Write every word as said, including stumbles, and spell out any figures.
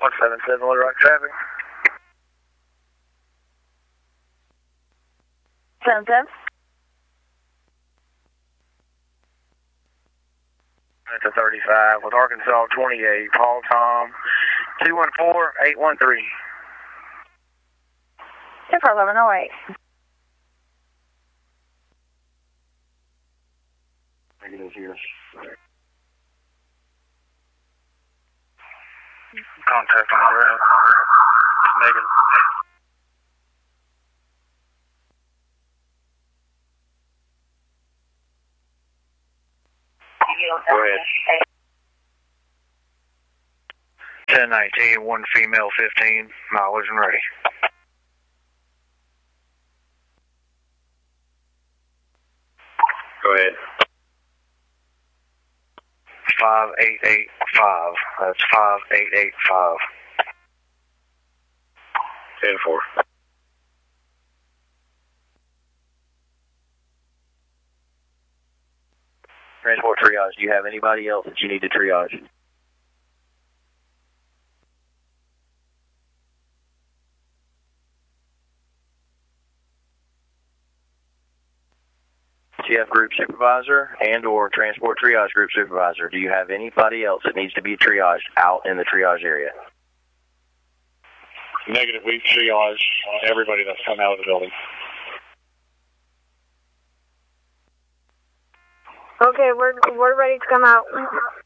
one seven seven, Little Rock traffic. seven seven. That's a thirty-five with Arkansas twenty-eight, Paul Tom, two one four, eight one three. two four eleven oh eight. Negative here. Contact on the road. Negative. Go ahead. ten nineteen, one female, fifteen, mileage and ready. Go ahead. five eight eight five. That's five eight eight five. ten four. Transport triage. Do you have anybody else that you need to triage? T F group supervisor and or transport triage group supervisor. Do you have anybody else that needs to be triaged out in the triage area? Negative. We've triaged everybody that's come out of the building. Okay, we're we're ready to come out.